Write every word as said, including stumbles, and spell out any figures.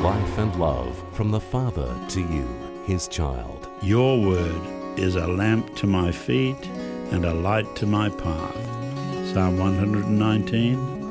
life and love from the Father to you, his child. Your word is a lamp to my feet and a light to my path. Psalm one hundred nineteen,